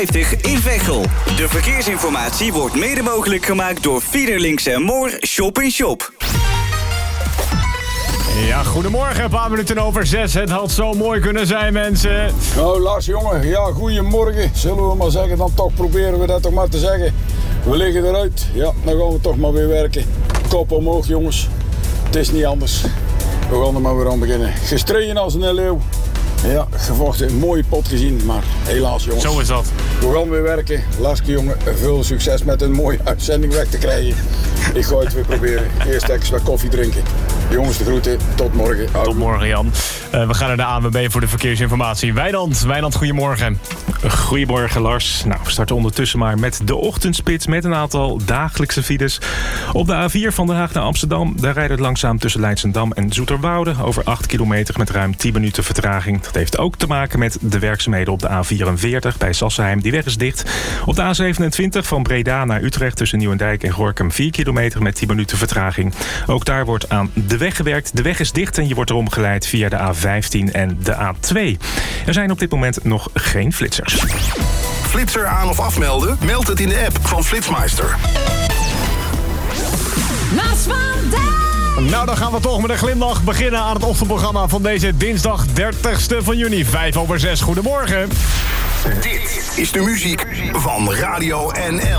in Veghel. De verkeersinformatie wordt mede mogelijk gemaakt door Fiederlinks en Moor Shop in Shop. Ja, goedemorgen, een paar minuten over 6. Het had zo mooi kunnen zijn, mensen. Nou, Lars, jongen, ja, goedemorgen. Zullen we maar zeggen, dan toch proberen we dat toch maar te zeggen. We liggen eruit. Ja, dan gaan we toch maar weer werken. Kop omhoog, jongens. Het is niet anders. We gaan er maar weer aan beginnen. Gestreden als een leeuw. Ja, gevochten, een mooie pot gezien, maar helaas, jongens. Zo is dat. We gaan weer werken. Laske, jongen, veel succes met een mooie uitzending weg te krijgen. Ik ga het weer proberen. Eerst even wat koffie drinken. Jongens, de groeten. Tot morgen. Tot morgen, Jan. We gaan naar de ANWB voor de verkeersinformatie. Wijnand, goedemorgen. Goedemorgen, Lars. Nou, we starten ondertussen maar met de ochtendspits met een aantal dagelijkse files. Op de A4 van Den Haag naar Amsterdam, daar rijdt het langzaam tussen Leidschendam en Zoeterwoude over 8 kilometer met ruim 10 minuten vertraging. Dat heeft ook te maken met de werkzaamheden op de A44 bij Sassenheim. Die weg is dicht. Op de A27 van Breda naar Utrecht tussen Nieuwendijk en Gorinchem 4 kilometer met 10 minuten vertraging. Ook daar wordt aan de weg gewerkt. De weg is dicht en je wordt erom geleid via de A15 en de A2. Er zijn op dit moment nog geen flitsers. Flitser aan of afmelden? Meld het in de app van Flitsmeister. Lars van Dijk. Nou, dan gaan we toch met een glimlach beginnen aan het ochtendprogramma van deze dinsdag 30ste van juni. 5 over 6. Goedemorgen. Dit is de muziek van Radio NL.